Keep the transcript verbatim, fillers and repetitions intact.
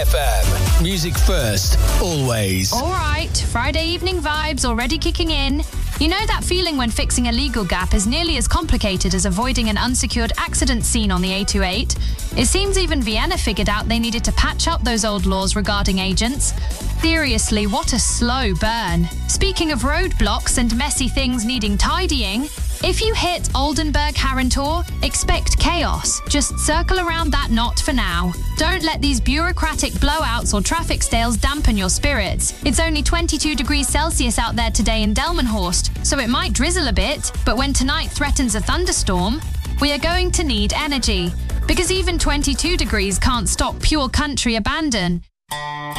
F M. Music first, always. All right, Friday evening vibes already kicking in. You know that feeling when fixing a legal gap is nearly as complicated as avoiding an unsecured accident scene on the A twenty-eight? It seems even Vienna figured out they needed to patch up those old laws regarding agents. Seriously, what a slow burn. Speaking of roadblocks and messy things needing tidying, if you hit Oldenburg-Harrentor, expect chaos. Just circle around that knot for now. Don't let these bureaucratic blowouts or traffic stales dampen your spirits. It's only twenty-two degrees Celsius out there today in Delmenhorst, so it might drizzle a bit, but when tonight threatens a thunderstorm, we are going to need energy. Because even twenty-two degrees can't stop pure country abandon.